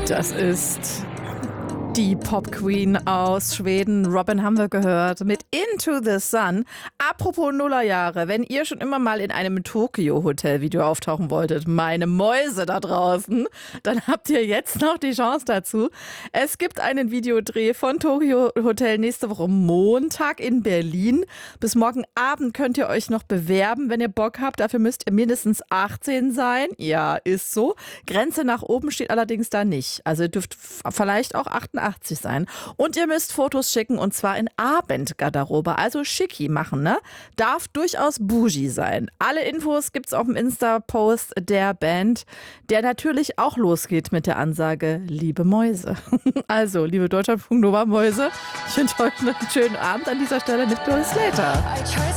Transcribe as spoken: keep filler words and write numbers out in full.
Das ist die Pop-Queen aus Schweden. Robin haben wir gehört mit Into the Sun. Apropos Nullerjahre, wenn ihr schon immer mal in einem Tokyo-Hotel-Video auftauchen wolltet, meine Mäuse da draußen, dann habt ihr jetzt noch die Chance dazu. Es gibt einen Videodreh von Tokyo Hotel nächste Woche Montag in Berlin. Bis morgen Abend könnt ihr euch noch bewerben, wenn ihr Bock habt. Dafür müsst ihr mindestens achtzehn sein. Ja, ist so. Grenze nach oben steht allerdings da nicht. Also ihr dürft vielleicht auch achtundachtzig sein. Und ihr müsst Fotos schicken und zwar in Abendgarderobe, also schicki machen, ne? Darf durchaus bougie sein. Alle Infos gibt's auf dem Insta-Post der Band, der natürlich auch losgeht mit der Ansage, liebe Mäuse. Also, liebe Deutschlandfunk Nova Mäuse, ich wünsche euch noch einen schönen Abend an dieser Stelle mit Doris Slater.